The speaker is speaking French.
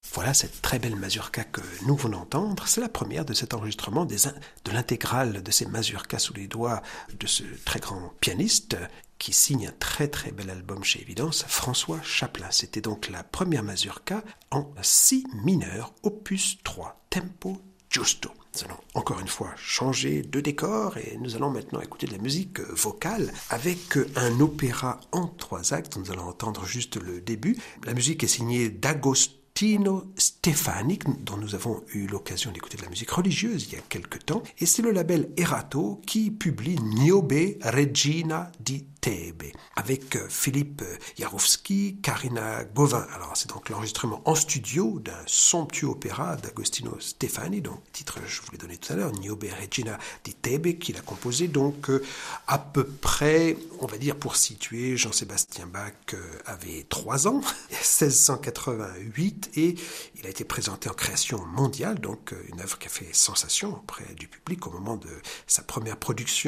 Voilà cette très belle mazurka que nous venons d'entendre. C'est la première de cet enregistrement de l'intégrale de ces mazurkas sous les doigts de ce très grand pianiste qui signe un très très bel album chez Evidence, François Chaplin. C'était donc la première mazurka en si mineur, opus 3, tempo giusto. Nous allons encore une fois changer de décor et nous allons maintenant écouter de la musique vocale avec un opéra en 3 actes. Nous allons entendre juste le début. La musique est signée d'Agostino Stefani, dont nous avons eu l'occasion d'écouter de la musique religieuse il y a quelque temps, et c'est le label Erato qui publie Niobe Regina di Tebe, avec Philippe Jarowski, Karina Gauvin. Alors c'est donc l'enregistrement en studio d'un somptueux opéra d'Agostino Stefani, donc le titre je vous l'ai donné tout à l'heure, Niobe Regina di Tebe, qu'il a composé donc à peu près, on va dire pour situer, Jean-Sébastien Bach avait 3 ans, 1688, et il a été présenté en création mondiale, donc une œuvre qui a fait sensation auprès du public au moment de sa première production